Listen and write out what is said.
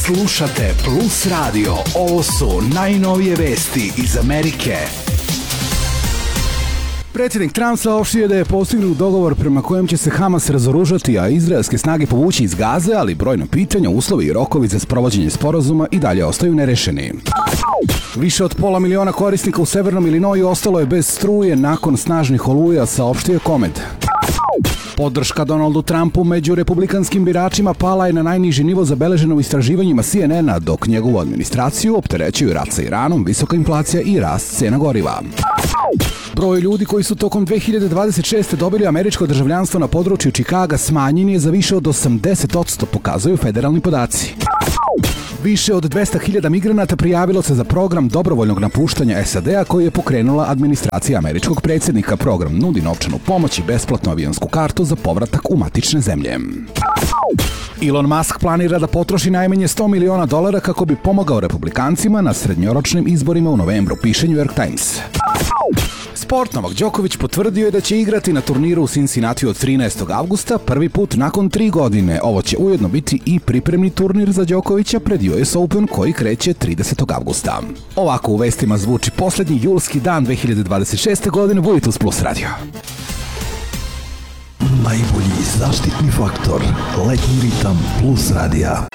Slušate Plus Radio. Ovo su najnovije vesti iz Amerike. Predsjednik Trump saopštio da je postignut dogovor prema kojem će se Hamas razoružati, a izraelske snage povući iz Gaze, ali brojna pitanja, uslovi i rokovi za sprovođenje sporazuma i dalje ostaju nerešeni. Više od 500.000 korisnika u severnom Illinoisu ostalo je bez struje nakon snažnih oluja, saopštio je Komed. Podrška Donaldu Trumpu među republikanskim biračima pala je na najniži nivo zabeleženo u istraživanjima CNN-a, dok njegovu administraciju opterećuju rat sa Iranom, visoka inflacija i rast cena goriva. Broj ljudi koji su tokom 2026. dobili američko državljanstvo na području Čikaga smanjen je za više od 80%, pokazuju federalni podaci. Više od 200.000 migranata prijavilo se za program dobrovoljnog napuštanja SAD-a koji je pokrenula administracija američkog predsjednika. Program nudi novčanu pomoć i besplatnu avionsku kartu za povratak u matične zemlje. Elon Musk planira da potroši najmanje $100 miliona kako bi pomogao republikancima na srednjoročnim izborima u novembru, piše New York Times. Sport. Novak Đoković potvrdio je da će igrati na turniru u Cincinnatiju od 13. avgusta, prvi put nakon 3 godine. Ovo će ujedno biti i pripremni turnir za Đokovića pred US Open koji kreće 30. avgusta. Ovako u vestima zvuči posljednji julski dan 2026. godine. Budite uz Plus Radio. Najbolji zaštitni faktor, letnji ritam Plus Radija.